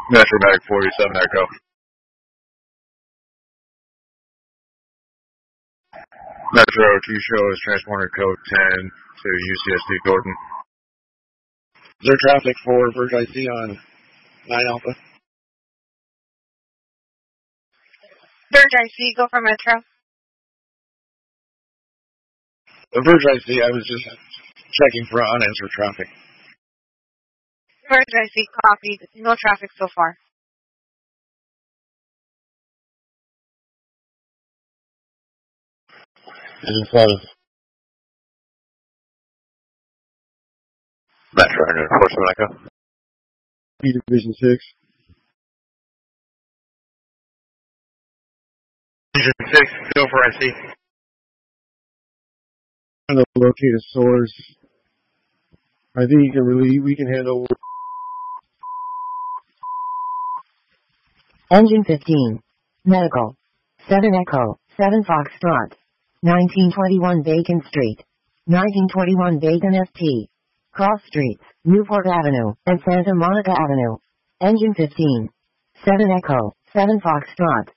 Metro Medic 47 Echo. Metro 2 shows transponder code 10 to UCSD Gordon. Is there traffic for Verge IC on 9 Alpha? Verge IC, go for Metro. The Verge IC, I was just checking for unanswered traffic. Verge IC, copied. No traffic so far. Division 7. Metro 47 Echo. B Division 6. Division 6, go for IC. Trying to locate a source. I think we can handle. Engine 15. Medical. 7 Echo. 7 Foxtrot. 1921 Bacon Street. 1921 Bacon ST. Cross Streets, Newport Avenue, and Santa Monica Avenue. Engine 15. 7 Echo. 7 Foxtrot.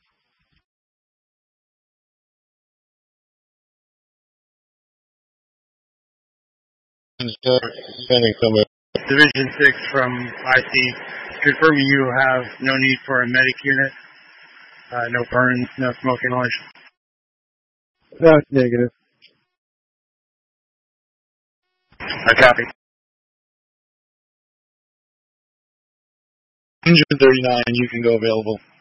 Sending somewhere. Division 6 from IC, confirming you have no need for a medic unit, no burns, no smoke inhalation. That's negative. I copy. Engine 39, you can go available.